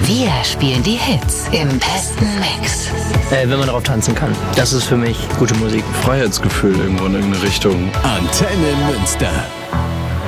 Wir spielen die Hits im besten Mix. Wenn man darauf tanzen kann. Das ist für mich gute Musik. Freiheitsgefühl irgendwo in irgendeine Richtung. Antenne Münster.